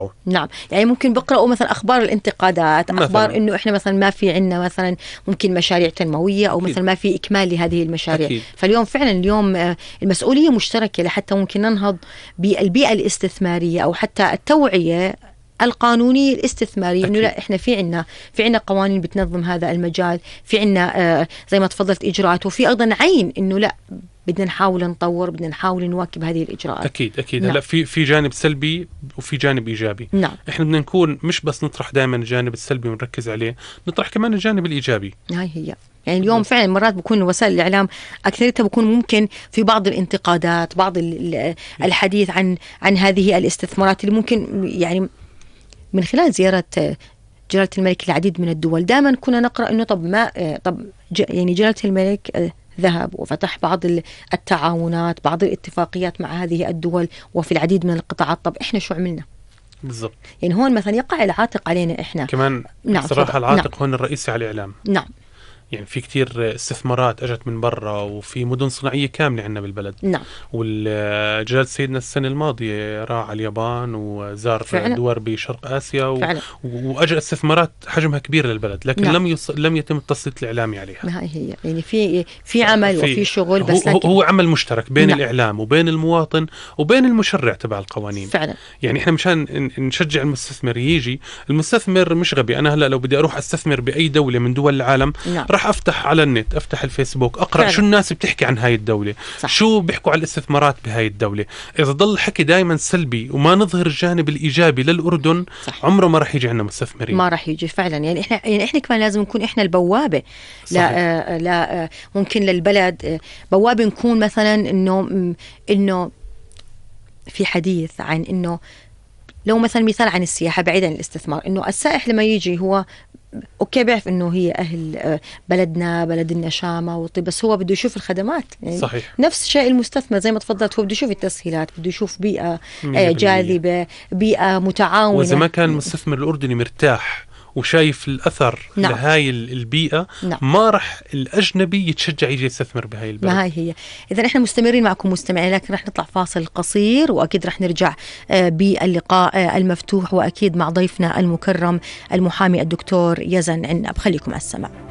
نعم، يعني ممكن بقرأوا مثلا أخبار الانتقادات، أخبار إنه إحنا مثلا ما في عنا مثلا ممكن مشاريع تنموية أو مثلا ما في إكمال لهذه المشاريع. أكيد. فاليوم فعلا اليوم المسؤولية مشتركة لحتى ممكن ننهض بالبيئة الاستثمارية أو حتى التوعية القانونية الاستثمارية. إنه لا، إحنا في عنا قوانين بتنظم هذا المجال، في عنا زي ما تفضلت إجراءات، وفي أيضا عين إنه لا، بدنا نحاول نطور، بدنا نحاول نواكب هذه الإجراءات. أكيد. نعم. هلا في جانب سلبي وفي جانب إيجابي. نعم. إحنا بدنا نكون مش بس نطرح دائما الجانب السلبي ونركز عليه، نطرح كمان الجانب الإيجابي. هي يعني اليوم فعلا مرات بكون وسائل الإعلام أكثرتها بكون ممكن في بعض الانتقادات، بعض الحديث عن هذه الاستثمارات اللي ممكن يعني من خلال زيارة جلالة الملك العديد من الدول دائما كنا نقرأ إنه يعني جلالة الملك ذهب وفتح بعض التعاونات، بعض الاتفاقيات مع هذه الدول وفي العديد من القطاعات. طب إحنا شو عملنا؟ بالضبط. يعني هون مثلا يقع العاتق علينا إحنا كمان. نعم. صراحة العاتق هون الرئيسي على الإعلام. نعم. يعني في كتير استثمارات اجت من برا، وفي مدن صناعيه كامله عندنا بالبلد. نعم. والجلالة سيدنا السنه الماضيه راح على اليابان وزار دول بشرق اسيا واجى استثمارات حجمها كبير للبلد، لكن نعم. لم يتم التسليط الاعلامي عليها. ما هي يعني في عمل وفي شغل، بس هو عمل مشترك بين نعم. الاعلام وبين المواطن وبين المشرع تبع القوانين. فعلا. يعني احنا مشان نشجع المستثمر يجي، المستثمر مش غبي. انا هلا لو بدي اروح استثمر باي دوله من دول العالم، نعم. راح افتح على النت، افتح الفيسبوك، اقرا فعلا. شو الناس بتحكي عن هاي الدوله. صح. شو بيحكوا على الاستثمارات بهاي الدوله. اذا ضل الحكي دائما سلبي وما نظهر الجانب الايجابي للاردن، صح. عمره ما راح يجي عندنا مستثمرين، ما راح يجي فعلا. يعني احنا كمان لازم نكون احنا البوابه. لا ممكن للبلد بوابه نكون مثلا انه في حديث عن انه لو مثلا مثال عن السياحه بعيدا عن الاستثمار، انه السائح لما يجي هو اوكي بيعرف انه هي اهل بلدنا، بلد النشامه والطيب، بس هو بده يشوف الخدمات. يعني صحيح. نفس شيء المستثمر زي ما تفضلت، هو بده يشوف التسهيلات، بده يشوف بيئه جاذبه، بيئه متعاونه. واذا ما كان المستثمر الاردني مرتاح وشايف الأثر نعم. لهاي البيئة، نعم. ما رح الأجنبي يتشجع يجي يستثمر بهاي البلد. ما هي. إذا إحنا مستمرين معكم مستمعين، لكن رح نطلع فاصل قصير، وأكيد رح نرجع باللقاء المفتوح، وأكيد مع ضيفنا المكرم المحامي الدكتور يزن عنب. خليكم على السماع.